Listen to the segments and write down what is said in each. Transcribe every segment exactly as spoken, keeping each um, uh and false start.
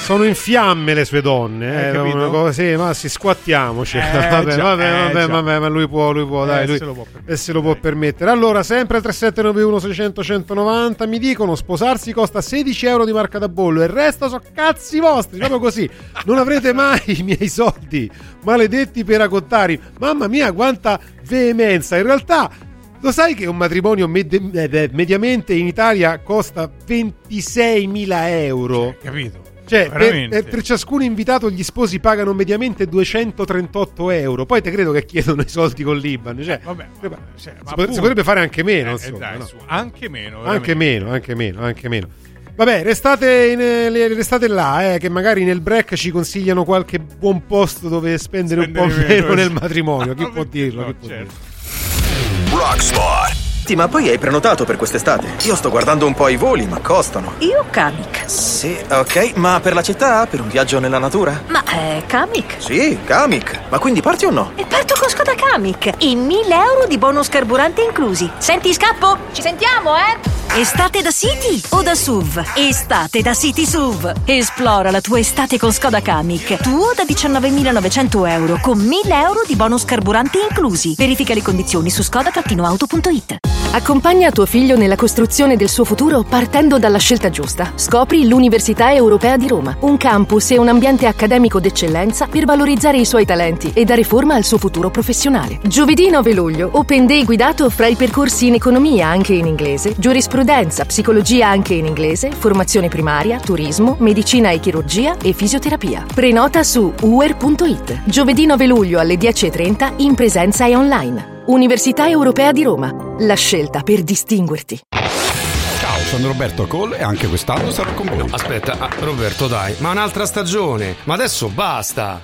sono in fiamme le sue donne, eh, una cosa, sì, ma si squattiamoci. Eh, vabbè, già, vabbè, eh, vabbè, già. vabbè, ma lui può, lui può, Eh, dai, lui se lo può permettere. e se lo può permettere. Allora, sempre al tre sette nove uno sei zero zero uno zero nove zero mi dicono sposarsi costa sedici euro di marca da bollo e il resto sono cazzi vostri, proprio così. Non avrete mai i miei soldi, maledetti peracottari. Mamma mia, quanta veemenza. In realtà, lo sai che un matrimonio med- eh, mediamente in Italia costa ventiseimila euro? Cioè, capito? Cioè, per, Veramente. per ciascun invitato gli sposi pagano mediamente duecentotrentotto euro. Poi te credo che chiedono i soldi con l'I B A N. Cioè, Vabbè, si, vabbè, cioè, ma pot- appunto- si potrebbe fare anche meno, Eh, insomma, dai, no? su, anche meno, Anche veramente. meno, anche meno, anche meno. Vabbè, restate, in, eh, restate là, eh, che magari nel break ci consigliano qualche buon posto dove spendere, Spendere un po' meno, meno sì. nel matrimonio. Chi No, può dirlo? no, Chi può certo. dirlo? Rockspot. Ma poi hai prenotato per quest'estate? Io sto guardando un po' i voli, ma costano. Io Kamik. Sì, ok, ma per la città? Per un viaggio nella natura? Ma è Kamik? Sì, Kamik. Ma quindi parti o no? E parto con Skoda Kamik e mille euro di bonus carburante inclusi. Senti, scappo? Ci sentiamo, eh? Estate da City o da S U V? Estate da City S U V. Esplora la tua estate con Skoda Kamik. Tuo da diciannovemilanovecento euro con mille euro di bonus carburante inclusi. Verifica le condizioni su skoda auto punto it. Accompagna tuo figlio nella costruzione del suo futuro partendo dalla scelta giusta. Scopri l'Università Europea di Roma, un campus e un ambiente accademico d'eccellenza per valorizzare i suoi talenti e dare forma al suo futuro professionale. Giovedì nove luglio, Open Day guidato fra i percorsi in economia anche in inglese, giurisprudenza, psicologia anche in inglese, formazione primaria, turismo, medicina e chirurgia e fisioterapia. Prenota su u e r punto it. Giovedì nove luglio alle dieci e trenta in presenza e online. Università Europea di Roma, la scelta per distinguerti. Ciao, sono Roberto Cole e anche quest'anno sarò con voi. Aspetta, ah, Roberto, dai, ma un'altra stagione. Ma adesso basta.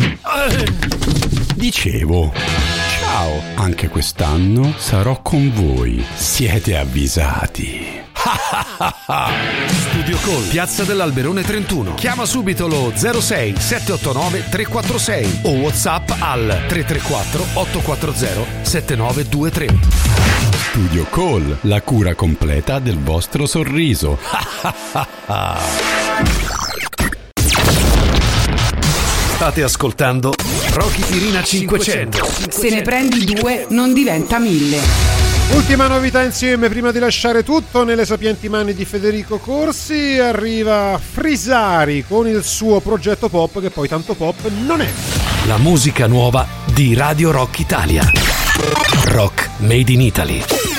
Dicevo, ciao, anche quest'anno sarò con voi. Siete avvisati. Studio Call, Piazza dell'Alberone trentuno. Chiama subito lo zero sei sette otto nove tre quattro sei o WhatsApp al tre tre quattro otto quattro zero sette nove due tre. Studio Call, la cura completa del vostro sorriso. State ascoltando Rocky Tirina cinquecento. Se ne prendi due non diventa mille. Ultima novità insieme prima di lasciare tutto nelle sapienti mani di Federico Corsi. Arriva Frisari con il suo progetto pop che poi tanto pop non è. La musica nuova di Radio Rock Italia. Rock Made in Italy.